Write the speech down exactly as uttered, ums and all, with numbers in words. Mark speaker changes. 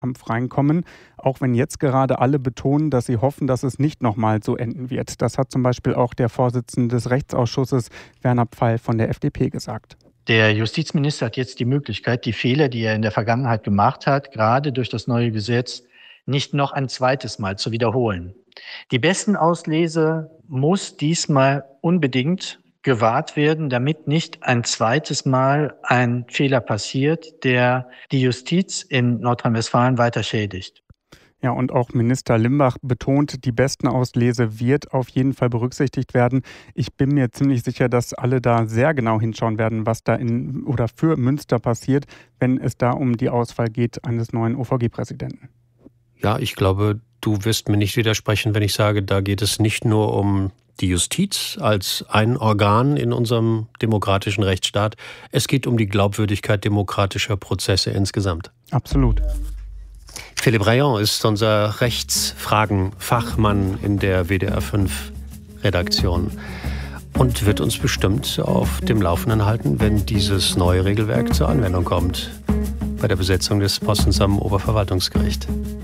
Speaker 1: Kampf reinkommen, auch wenn jetzt gerade alle betonen, dass sie hoffen, dass es nicht nochmal so enden wird. Das hat zum Beispiel auch der Vorsitzende des Rechtsausschusses, Werner Pfeil von der F D P, gesagt.
Speaker 2: Der Justizminister hat jetzt die Möglichkeit, die Fehler, die er in der Vergangenheit gemacht hat, gerade durch das neue Gesetz, nicht noch ein zweites Mal zu wiederholen. Die Bestenauslese muss diesmal unbedingt gewahrt werden, damit nicht ein zweites Mal ein Fehler passiert, der die Justiz in Nordrhein-Westfalen weiter schädigt.
Speaker 1: Ja, und auch Minister Limbach betont, die Bestenauslese wird auf jeden Fall berücksichtigt werden. Ich bin mir ziemlich sicher, dass alle da sehr genau hinschauen werden, was da in oder für Münster passiert, wenn es da um die Auswahl geht eines neuen O V G-Präsidenten.
Speaker 3: Ja, ich glaube, du wirst mir nicht widersprechen, wenn ich sage, da geht es nicht nur um die Justiz als ein Organ in unserem demokratischen Rechtsstaat. Es geht um die Glaubwürdigkeit demokratischer Prozesse insgesamt.
Speaker 1: Absolut.
Speaker 3: Philipp Rayon ist unser Rechtsfragen-Fachmann in der W D R fünf Redaktion und wird uns bestimmt auf dem Laufenden halten, wenn dieses neue Regelwerk zur Anwendung kommt bei der Besetzung des Postens am Oberverwaltungsgericht.